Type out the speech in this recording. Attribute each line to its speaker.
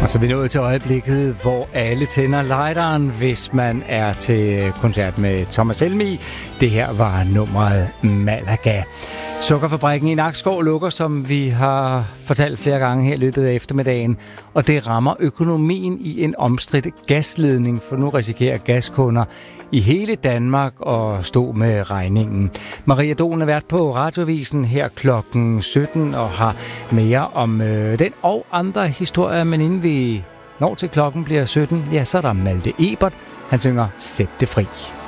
Speaker 1: Og så er vi nået til øjeblikket, hvor alle tænder lighteren, hvis man er til koncert med Thomas Helmig. Det her var nummeret Malaga. Sukkerfabrikken i Nakskov lukker, som vi har fortalt flere gange her i løbet af eftermiddagen, og det rammer økonomien i en omstridt gasledning, for nu risikerer gaskunder i hele Danmark at stå med regningen. Maria Dohn er vært på Radioavisen her klokken 17 og har mere om den og andre historier, men inden vi når til klokken bliver 17, ja, så er der Malte Ebert. Han synger Sæt det fri.